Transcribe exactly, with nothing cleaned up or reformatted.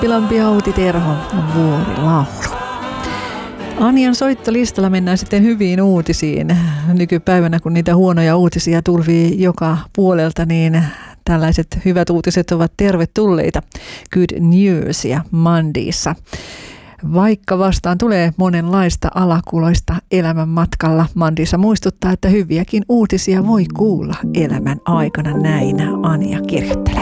Kuppilampi ja Outi Terho on vuorilaulu. Anjan soittolistalla mennään sitten hyviin uutisiin. Nykypäivänä, kun niitä huonoja uutisia tulvii joka puolelta, niin tällaiset hyvät uutiset ovat tervetulleita. Good news ja Mondayssa. Vaikka vastaan tulee monenlaista alakuloista elämän matkalla, Mondayssa muistuttaa, että hyviäkin uutisia voi kuulla elämän aikana, näin Anja kirjoittelee.